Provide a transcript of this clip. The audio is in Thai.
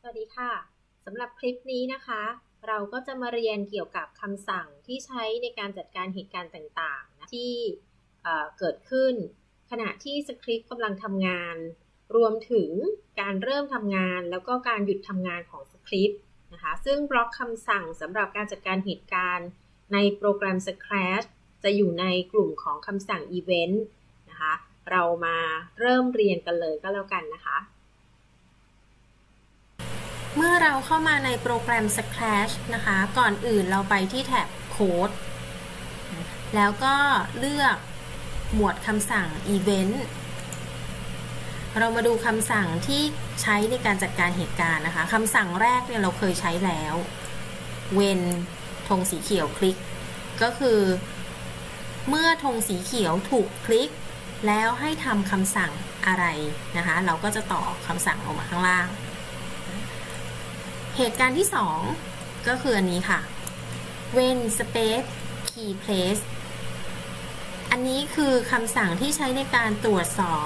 วัสดีค่ะสำหรับคลิปนี้นะคะเราก็จะมาเรียนเกี่ยวกับคำสั่งที่ใช้ในการจัดการเหตุการณ์ต่างๆที่เกิดขึ้นขณะที่สคริปต์กำลังทำงานรวมถึงการเริ่มทำงานแล้วก็การหยุดทำงานของสคริปต์นะคะซึ่งบล็อกคำสั่งสำหรับการจัดการเหตุการณ์ในโปรแกรม Scratch จะอยู่ในกลุ่มของคำสั่ง Event นะคะเรามาเริ่มเรียนกันเลยก็แล้วกันนะคะเมื่อเราเข้ามาในโปรแกรม Scratch นะคะก่อนอื่นเราไปที่แท็บ Code แล้วก็เลือกหมวดคำสั่ง Event เรามาดูคำสั่งที่ใช้ในการจัดการเหตุการณ์นะคะคำสั่งแรกเนี่ยเราเคยใช้แล้ว when ธงสีเขียวคลิกก็คือเมื่อธงสีเขียวถูกคลิกแล้วให้ทำคำสั่งอะไรนะคะเราก็จะต่อคำสั่งลงมาข้างล่างเหตุการณ์ที่2ก็คืออันนี้ค่ะ when space key place อันนี้คือคำสั่งที่ใช้ในการตรวจสอบ